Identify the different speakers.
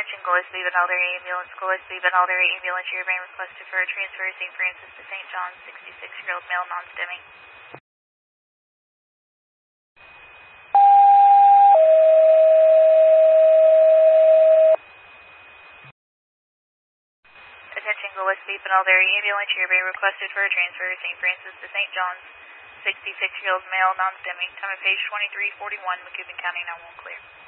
Speaker 1: Attention Gillespie, Benalder Ambulance. Gillespie, Benalder Ambulance. You're being requested for a transfer to St. Francis to St. John's. 66-year-old male, non-stimming. Attention Gillespie, Benalder Ambulance. You're being requested for a transfer to St. Francis to St. John's. 66-year-old male, non-stimming. Time of page 2341, Macoupin County, 911 clear.